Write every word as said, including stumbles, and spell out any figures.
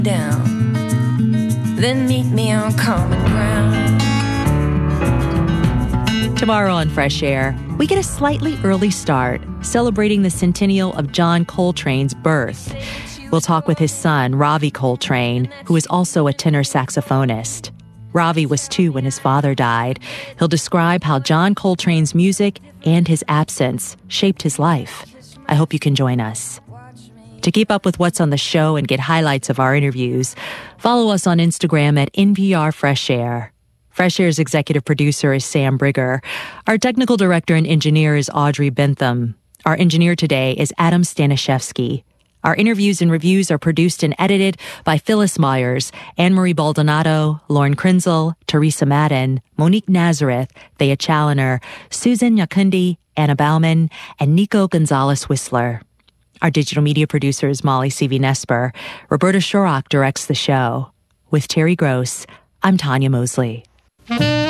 down, then meet me on common ground. Tomorrow on Fresh Air, we get a slightly early start, celebrating the centennial of John Coltrane's birth. We'll talk with his son, Ravi Coltrane, who is also a tenor saxophonist. Ravi was two when his father died. He'll describe how John Coltrane's music and his absence shaped his life. I hope you can join us. To keep up with what's on the show and get highlights of our interviews, follow us on Instagram at N P R Fresh Air. Fresh Air's executive producer is Sam Brigger. Our technical director and engineer is Audrey Bentham. Our engineer today is Adam Staniszewski. Our interviews and reviews are produced and edited by Phyllis Myers, Anne-Marie Baldonado, Lauren Krenzel, Teresa Madden, Monique Nazareth, Thea Challoner, Susan Nyakundi, Anna Bauman, and Nico Gonzalez-Whistler. Our digital media producer is Molly C V Nesper. Roberta Shorrock directs the show. With Terry Gross, I'm Tanya Mosley.